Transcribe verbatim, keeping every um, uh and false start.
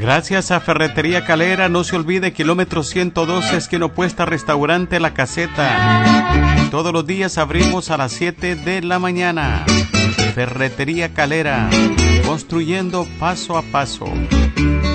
Gracias a Ferretería Calera, no se olvide, kilómetro ciento doce, esquina opuesta, restaurante La Caseta. Todos los días abrimos a las siete de la mañana. Ferretería Calera, construyendo paso a paso.